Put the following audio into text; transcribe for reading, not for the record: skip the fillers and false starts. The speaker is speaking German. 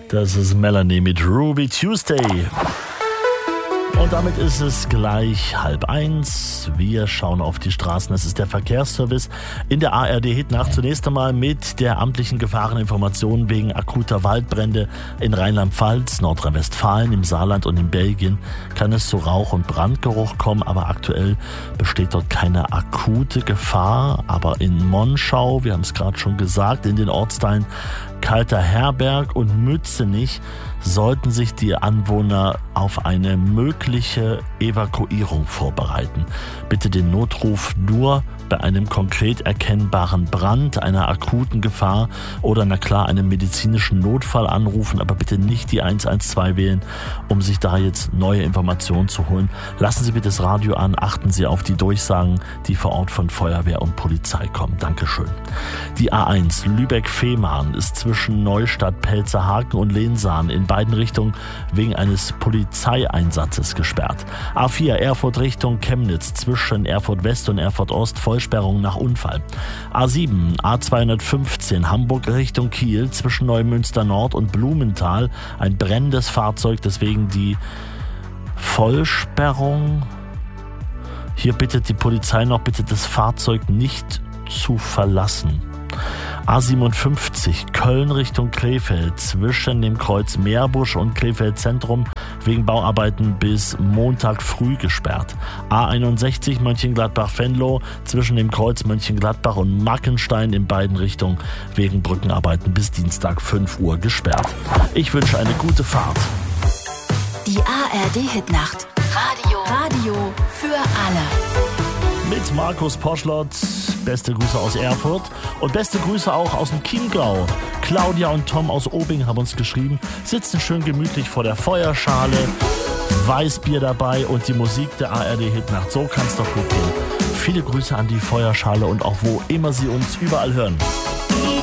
Das ist Melanie mit Ruby Tuesday. Und damit ist es gleich 12:30. Wir schauen auf die Straßen. Es ist der Verkehrsservice in der ARD Hitnacht. Zunächst einmal mit der amtlichen Gefahreninformation wegen akuter Waldbrände in Rheinland-Pfalz, Nordrhein-Westfalen, im Saarland und in Belgien kann es zu Rauch- und Brandgeruch kommen. Aber aktuell besteht dort keine akute Gefahr. Aber in Monschau, wir haben es gerade schon gesagt, in den Ortsteilen Kalter Herberg und Mützenich sollten sich die Anwohner auf eine mögliche Evakuierung vorbereiten. Bitte den Notruf nur bei einem konkret erkennbaren Brand, einer akuten Gefahr oder na klar einem medizinischen Notfall anrufen, aber bitte nicht die 112 wählen, um sich da jetzt neue Informationen zu holen. Lassen Sie bitte das Radio an, achten Sie auf die Durchsagen, die vor Ort von Feuerwehr und Polizei kommen. Dankeschön. Die A1 Lübeck-Fehmarn ist zwischen Neustadt, Pelzerhaken und Lehnsahn in beiden Richtungen wegen eines Polizeieinsatzes gesperrt. A4 Erfurt Richtung Chemnitz zwischen Erfurt West und Erfurt Ost Vollsperrung nach Unfall. A7 A215 Hamburg Richtung Kiel zwischen Neumünster Nord und Blumenthal ein brennendes Fahrzeug, deswegen die Vollsperrung. Hier bittet die Polizei noch, bitte das Fahrzeug nicht zu verlassen. A57 Köln Richtung Krefeld zwischen dem Kreuz Meerbusch und Krefeld Zentrum wegen Bauarbeiten bis Montag früh gesperrt. A61 Mönchengladbach-Venlo zwischen dem Kreuz Mönchengladbach und Mackenstein in beiden Richtungen wegen Brückenarbeiten bis Dienstag 5 Uhr gesperrt. Ich wünsche eine gute Fahrt. Die ARD Hitnacht. Radio für alle. Mit Markus Poschlott. Beste Grüße aus Erfurt und beste Grüße auch aus dem Chiemgau. Claudia und Tom aus Obing haben uns geschrieben, sitzen schön gemütlich vor der Feuerschale, Weißbier dabei und die Musik der ARD Hitnacht. So kann es doch gut gehen. Viele Grüße an die Feuerschale und auch wo immer Sie uns überall hören.